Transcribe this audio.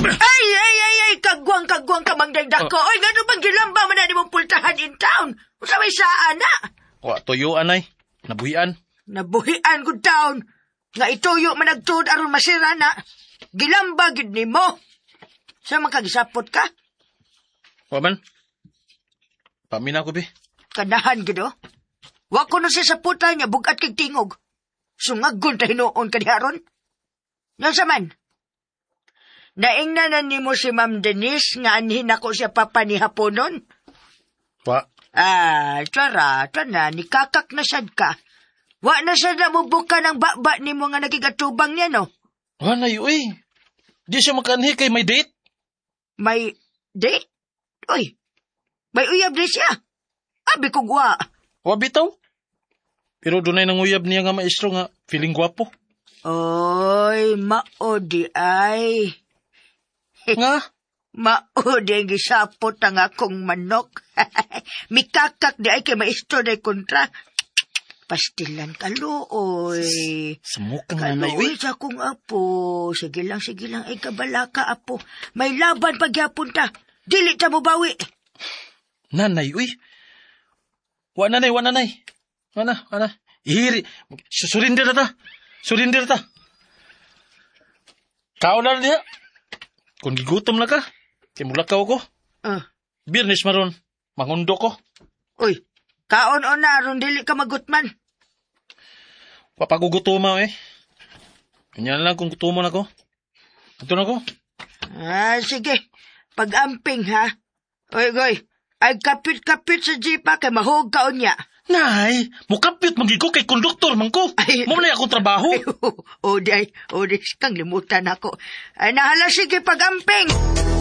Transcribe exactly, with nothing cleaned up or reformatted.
Ay, ay, ay, ay, kagwang, kagwang ka mangdagdag ko. Oh. Oy, gano'n bang gilamba man na di mong pultahan in town? Usa may saan na? Wa toyo anay. Nabuhian. Nabuhian good town. Nga ituyo man nagtuod aron masira na. Gilamba gid nimo. Sa man kagisapot ka? Wa man. Pamina ko, be. Kanahan gid oh. Wa ko na siya sa puta niya bugat kig tingog. Sungagon ta hinuon ka diharon. Nga sa man? Naingnanan nimo si Ma'am Denise nga anhin ako siya papanihaponon. Wa. Ah, tsara, tsara, nikakak na sad ka. Wa na siya namubuka ng baba ni mo nga nagigatubang niya, no? Wa na uy. Di siya makanhi kay may date. May date? Uy, may uyab di siya. Abi kong wa. Wa bitaw. Pero dunay nang uyab niya nga maestro nga feeling gwapo. Oy, maodi ay. Nga? Maodi ang gisapot ang akong manok. Mikakak di ay kay maestro na kontra. Pastilan ka, looy. Samukang nanay, uy. Kaluoy sa akong apo. Sige lang, sige lang. Ay, kabala ka, apo. May laban pagyapon ta. Dili ta mo bawi. Nanay, uy. Wa nanay, wa nanay. Wa na, wa na. Ihiri. Surindir na ta. Surindir ta. Kao na niya. Kung gigutom na ka, kimulakaw ko. Uh. Birnis maron. Mangundo ko. Uy, kaon o na, aron dili ka magutman. Papagugutuma eh. Ganyan lang kung gutumon ako. Ito na ko. Ah, sige. Pag-amping, ha? Uy, goy. Ay kapit-kapit sa jeepa kay mahog kaon niya. Nay, mukapit magigo kay konduktor man ko. Muna akong trabaho. Ay, o, o, di, o, di, kang limutan ako. Ay, nahala, sige, pag-amping.